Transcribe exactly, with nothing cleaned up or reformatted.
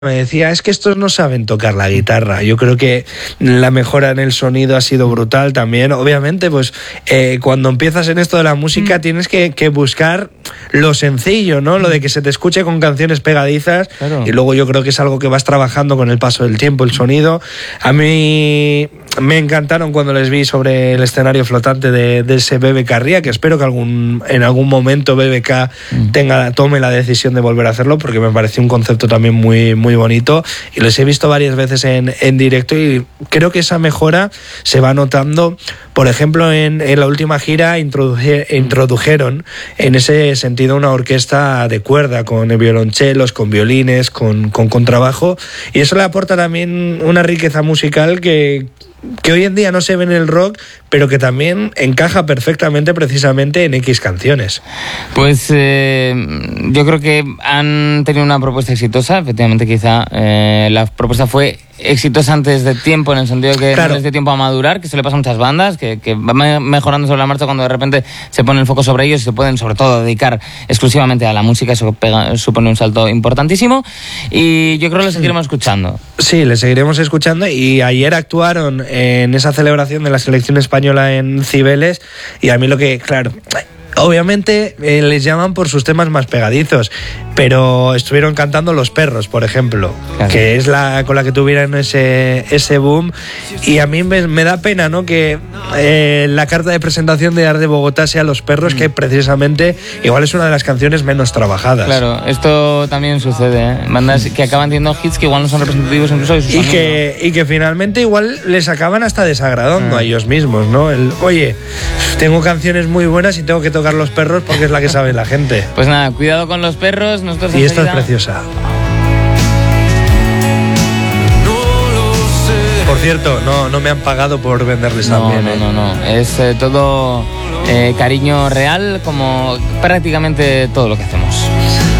Me decía, es que estos no saben tocar la guitarra. Yo creo que la mejora en el sonido ha sido brutal también. Obviamente, pues eh, cuando empiezas en esto de la música mm. tienes que, que buscar lo sencillo, ¿no? Lo de que se te escuche con canciones pegadizas. Claro. Y luego yo creo que es algo que vas trabajando con el paso del tiempo, el sonido. A mí me encantaron cuando les vi sobre el escenario flotante de, de ese B B K Ría, que espero que algún, en algún momento B B K mm. tenga, tome la decisión de volver a hacerlo, porque me pareció un concepto también muy, muy bonito, y les he visto varias veces en, en directo y creo que esa mejora se va notando. Por ejemplo, en, en la última gira introduje, introdujeron en ese sentido una orquesta de cuerda con violonchelos, con violines, con, con contrabajo, y eso le aporta también una riqueza musical que que hoy en día no se ve en el rock, pero que también encaja perfectamente precisamente en X canciones. Pues eh, yo creo que han tenido una propuesta exitosa. Efectivamente, quizá eh, la propuesta fue exitosa antes de tiempo, en el sentido que claro. no les dio tiempo a madurar, que eso le pasa a muchas bandas, que, que van mejorando sobre la marcha cuando de repente se pone el foco sobre ellos y se pueden sobre todo dedicar exclusivamente a la música. Eso pega, supone un salto importantísimo, y yo creo que lo seguiremos escuchando. Sí, le seguiremos escuchando, y ayer actuaron en esa celebración de la selección española en Cibeles, y a mí lo que, claro, obviamente eh, les llaman por sus temas más pegadizos, pero estuvieron cantando Los Perros, por ejemplo, claro. que es la con la que tuvieron ese, ese boom, y a mí me, me da pena, ¿no?, que eh, la carta de presentación de Arde Bogotá sea Los Perros, mm. que precisamente igual es una de las canciones menos trabajadas. Claro, esto también sucede, ¿eh? Bandas que acaban teniendo hits que igual no son representativos incluso de sus y amigos, que ¿no? y que finalmente igual les acaban hasta desagradando mm. a ellos mismos, ¿no? El, oye, tengo canciones muy buenas y tengo que tocar Los Perros porque es la que sabe la gente. Pues nada, cuidado con Los Perros. Nosotros y esta es preciosa. Por cierto, no, no me han pagado por venderles no, también. No, ¿eh? no, no. Es eh, todo eh, cariño real, como prácticamente todo lo que hacemos.